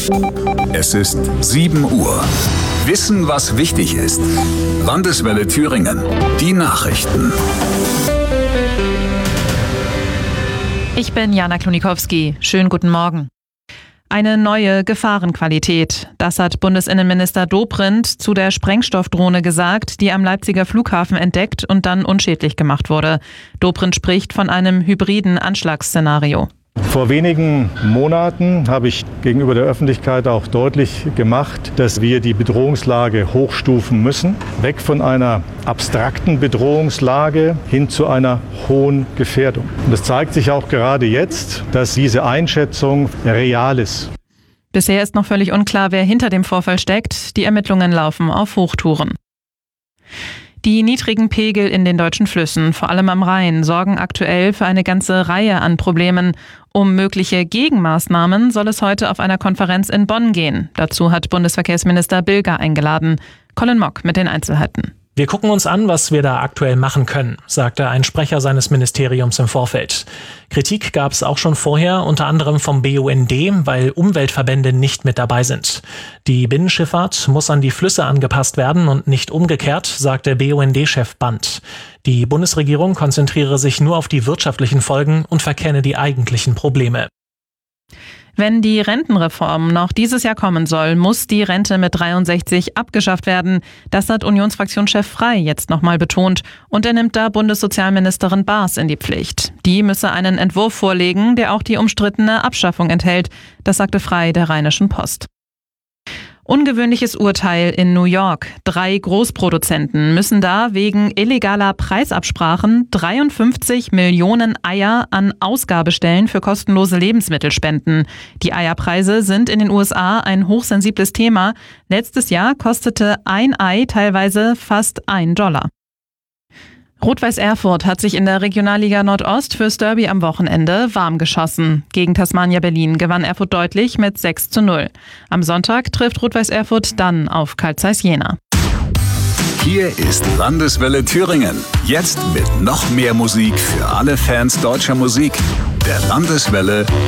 Es ist 7 Uhr. Wissen, was wichtig ist. Landeswelle Thüringen. Die Nachrichten. Ich bin Jana Klonikowski. Schönen guten Morgen. Eine neue Gefahrenqualität. Das hat Bundesinnenminister Dobrindt zu der Sprengstoffdrohne gesagt, die am Leipziger Flughafen entdeckt und dann unschädlich gemacht wurde. Dobrindt spricht von einem hybriden Anschlagsszenario. Vor wenigen Monaten habe ich gegenüber der Öffentlichkeit auch deutlich gemacht, dass wir die Bedrohungslage hochstufen müssen. Weg von einer abstrakten Bedrohungslage hin zu einer hohen Gefährdung. Und es zeigt sich auch gerade jetzt, dass diese Einschätzung real ist. Bisher ist noch völlig unklar, wer hinter dem Vorfall steckt. Die Ermittlungen laufen auf Hochtouren. Die niedrigen Pegel in den deutschen Flüssen, vor allem am Rhein, sorgen aktuell für eine ganze Reihe an Problemen. Um mögliche Gegenmaßnahmen soll es heute auf einer Konferenz in Bonn gehen. Dazu hat Bundesverkehrsminister Bilger eingeladen. Colin Mock mit den Einzelheiten. Wir gucken uns an, was wir da aktuell machen können, sagte ein Sprecher seines Ministeriums im Vorfeld. Kritik gab es auch schon vorher, unter anderem vom BUND, weil Umweltverbände nicht mit dabei sind. Die Binnenschifffahrt muss an die Flüsse angepasst werden und nicht umgekehrt, sagte BUND-Chef Band. Die Bundesregierung konzentriere sich nur auf die wirtschaftlichen Folgen und verkenne die eigentlichen Probleme. Wenn die Rentenreform noch dieses Jahr kommen soll, muss die Rente mit 63 abgeschafft werden. Das hat Unionsfraktionschef Frey jetzt nochmal betont. Und er nimmt da Bundessozialministerin Baas in die Pflicht. Die müsse einen Entwurf vorlegen, der auch die umstrittene Abschaffung enthält. Das sagte Frey der Rheinischen Post. Ungewöhnliches Urteil in New York. 3 Großproduzenten müssen da wegen illegaler Preisabsprachen 53 Millionen Eier an Ausgabestellen für kostenlose Lebensmittel spenden. Die Eierpreise sind in den USA ein hochsensibles Thema. Letztes Jahr kostete ein Ei teilweise fast $1. Rot-Weiß Erfurt hat sich in der Regionalliga Nordost fürs Derby am Wochenende warm geschossen. Gegen Tasmania Berlin gewann Erfurt deutlich mit 6:0. Am Sonntag trifft Rot-Weiß Erfurt dann auf Carl Zeiss Jena. Hier ist Landeswelle Thüringen. Jetzt mit noch mehr Musik für alle Fans deutscher Musik. Der Landeswelle